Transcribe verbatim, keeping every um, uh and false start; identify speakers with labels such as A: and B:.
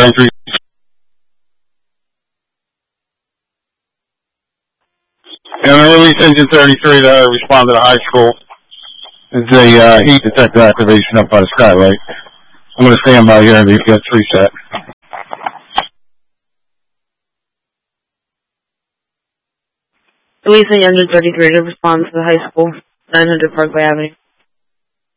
A: entry. And I release engine thirty-three to respond to the high school. It's a uh, heat detector activation up by the skylight. I'm going to stand by here and get three set.
B: Releasing engine thirty-three to respond to the high school, nine hundred Parkway Avenue.